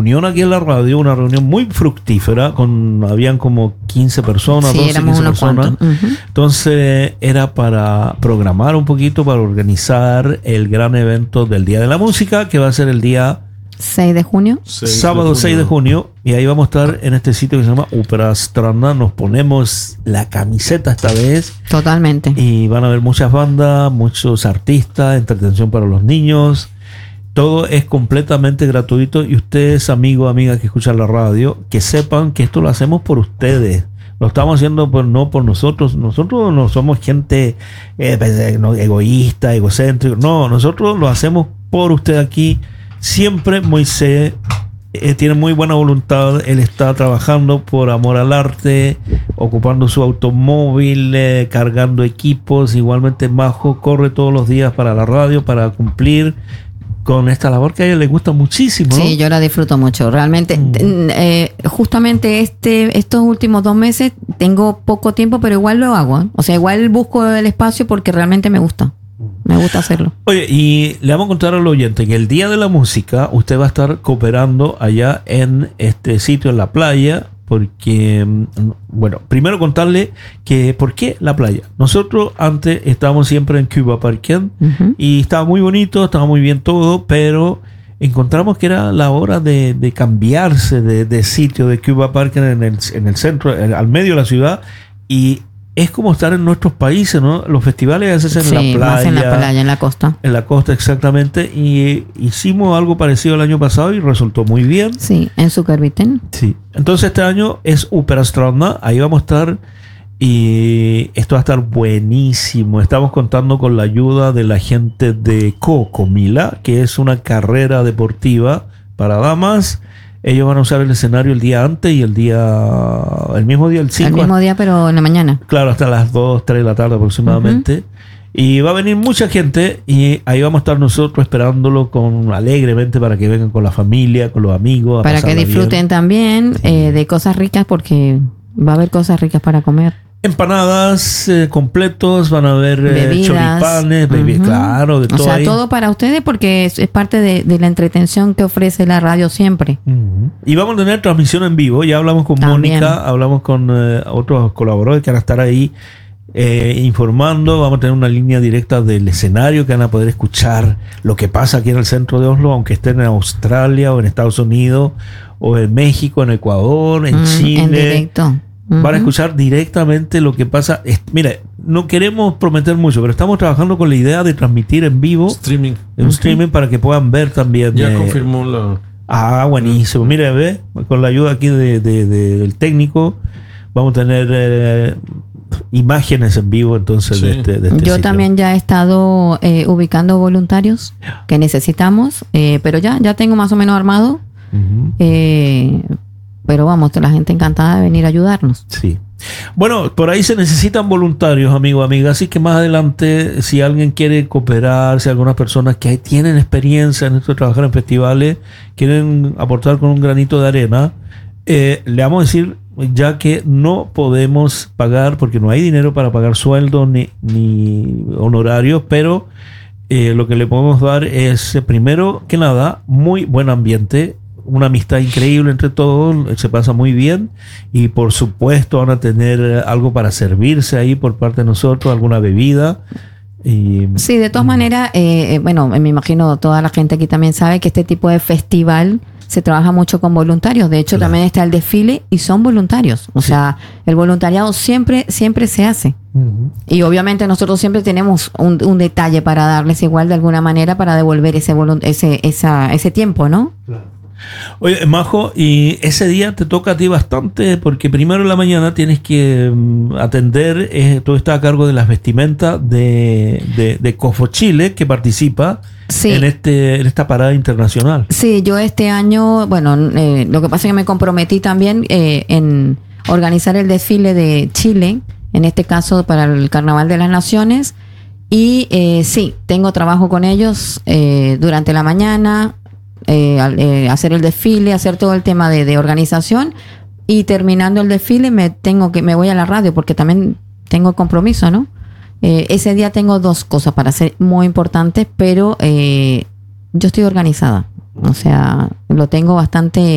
reunión aquí en la radio, una reunión muy fructífera, habían como 15 personas, sí, 12, 15 personas. Entonces era para programar un poquito, para organizar el gran evento del Día de la Música, que va a ser el día 6 de junio. Sábado 6 de junio. Y ahí vamos a estar en este sitio que se llama Ópera Strana. Nos ponemos la camiseta esta vez. Totalmente. Y van a haber muchas bandas, muchos artistas, entretención para los niños. Todo es completamente gratuito. Y ustedes, amigos, amigas que escuchan la radio, que sepan que esto lo hacemos por ustedes. Lo estamos haciendo no por nosotros. Nosotros no somos gente egoísta, egocéntrica. No, nosotros lo hacemos por usted aquí. Siempre Moisés tiene muy buena voluntad. Él está trabajando por amor al arte, ocupando su automóvil, cargando equipos. Igualmente Majo corre todos los días para la radio para cumplir con esta labor que a ella le gusta muchísimo, ¿no? Sí, yo la disfruto mucho. Realmente, justamente estos últimos 2 meses tengo poco tiempo, pero igual lo hago, ¿eh? O sea, igual busco el espacio porque realmente me gusta. Me gusta hacerlo. Oye, y le vamos a contar al oyente que el Día de la Música usted va a estar cooperando allá en este sitio, en la playa, porque, bueno, primero contarle que ¿por qué la playa? Nosotros antes estábamos siempre en Cuba Parken y estaba muy bonito, estaba muy bien todo, pero encontramos que era la hora de cambiarse de sitio, de Cuba Parken en el centro, al medio de la ciudad, y es como estar en nuestros países, ¿no? Los festivales a veces en la playa. Más en la playa, en la costa. En la costa, exactamente. Y hicimos algo parecido el año pasado y resultó muy bien. Sí, en Sucurviten. Sí. Entonces este año es Ópera Strana. Ahí vamos a estar y esto va a estar buenísimo. Estamos contando con la ayuda de la gente de Cocomila, que es una carrera deportiva para damas. Ellos van a usar el escenario el día antes y el mismo día, el 5. El mismo día, pero en la mañana. Claro, hasta las 2, 3 de la tarde aproximadamente. Y va a venir mucha gente y ahí vamos a estar nosotros esperándolo alegremente para que vengan con la familia, con los amigos. Para que disfruten bien también de cosas ricas, porque va a haber cosas ricas para comer. Empanadas completos, van a haber choripanes, claro, de todo. O sea, ahí. todo para ustedes porque es parte de la entretención que ofrece la radio siempre. Y vamos a tener transmisión en vivo. Ya hablamos con También. Mónica, hablamos con otros colaboradores que van a estar ahí informando. Vamos a tener una línea directa del escenario que van a poder escuchar lo que pasa aquí en el centro de Oslo, aunque estén en Australia o en Estados Unidos o en México, en Ecuador, en Chile. En directo. Van a escuchar directamente lo que pasa. Mira, no queremos prometer mucho, pero estamos trabajando con la idea de transmitir en vivo. Streaming. En streaming para que puedan ver también. Ya confirmó la... Buenísimo. Mira, ve, con la ayuda aquí del técnico, vamos a tener imágenes en vivo entonces de este Yo sitio. también ya he estado ubicando voluntarios que necesitamos, pero ya tengo más o menos armado. Pero vamos, la gente encantada de venir a ayudarnos. Sí. Bueno, por ahí se necesitan voluntarios, amigos, amigas. Así que más adelante, si alguien quiere cooperar, si algunas personas que tienen experiencia en esto de trabajar en festivales, quieren aportar con un granito de arena, le vamos a decir ya que no podemos pagar, porque no hay dinero para pagar sueldos ni honorarios, pero lo que le podemos dar es, primero que nada, muy buen ambiente, una amistad increíble entre todos, se pasa muy bien y por supuesto van a tener algo para servirse ahí por parte de nosotros, alguna bebida. Sí, de todas maneras, bueno, me imagino toda la gente aquí también sabe que este tipo de festival se trabaja mucho con voluntarios. De hecho, también está el desfile y son voluntarios. O sea, el voluntariado siempre se hace. Y obviamente nosotros siempre tenemos un detalle para darles igual de alguna manera para devolver ese tiempo, ¿no? Claro. Oye, Majo, y ese día te toca a ti bastante porque primero en la mañana tienes que atender, tú estás a cargo de las vestimentas de Cofo Chile, que participa en esta parada internacional. Sí, yo este año, bueno, lo que pasa es que me comprometí también en organizar el desfile de Chile, en este caso para el Carnaval de las Naciones, y sí, tengo trabajo con ellos durante la mañana, hacer el desfile, hacer todo el tema de organización, y terminando el desfile me voy a la radio porque también tengo compromiso, ¿no? Ese día tengo 2 cosas para hacer muy importantes, pero yo estoy organizada, o sea, lo tengo bastante